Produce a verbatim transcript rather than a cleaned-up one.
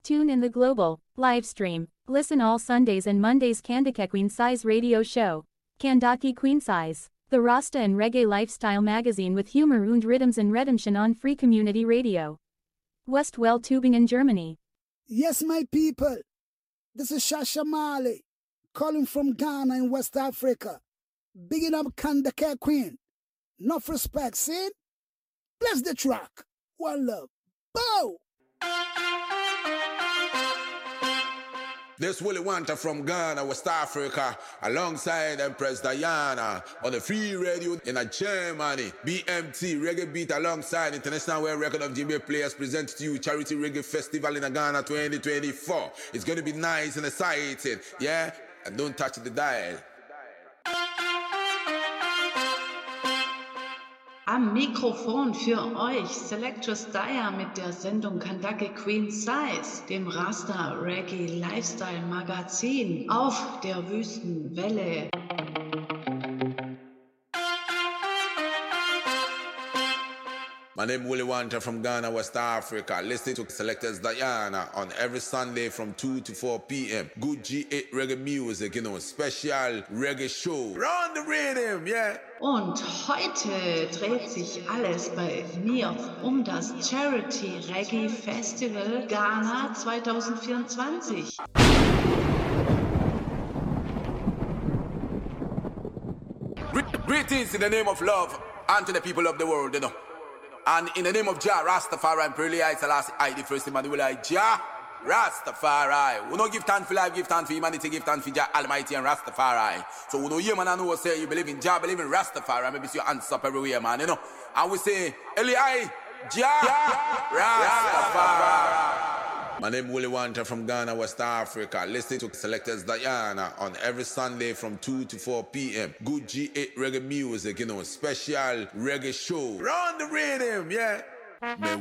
Tune in the global live stream. Listen all Sundays and Mondays Kandake Queen Size radio show. Kandake Queen Size, the Rasta and Reggae lifestyle magazine with humor und rhythms and redemption on Free Community Radio. Westwell Tübingen, Germany. Yes, my people. This is Shasha Mali, calling from Ghana in West Africa. Bigging up Kandake Queen. Enough respect, see? Bless the track. One love. Bow! This Willie Wanta from Ghana, West Africa, alongside Empress Diana on the Free Radio in a Germany. B M T Reggae Beat alongside International World Record of Djembe Players presents to you Charity Reggae Festival in Ghana twenty twenty-four. It's going to be nice and exciting, yeah? And don't touch the dial. Am Mikrofon für euch Selectress Dyer mit der Sendung Kandake Queen Size, dem Rasta Reggae Lifestyle Magazin auf der Wüstenwelle. My name is Willie Wanta from Ghana, West Africa. Listen to Selectors Diana on every Sunday from two to four p.m. Good G eight reggae music, you know, special reggae show. Run the rhythm, yeah. Und heute dreht sich alles bei mir um das Charity Reggae Festival Ghana zwanzig vierundzwanzig. Greetings in the name of love and to the people of the world, you know. And in the name of Jah, Rastafari, and Pearly Heights, Selassie, I, the first Emmanuel, I, Jah, Rastafari. We don't give thanks for life, give thanks for humanity, give thanks for Jah Almighty and Rastafari. So we know you, man, I know what say, you believe in Jah, believe in Rastafari, maybe see your hands up everywhere, man, you know. And we say, Eli, I, Jah, Rastafari. My name is Willie Wanta from Ghana, West Africa. Listen to Selectors Diana on every Sunday from two to four p.m. Good G eight reggae music, you know, special reggae show. Run the rhythm, yeah.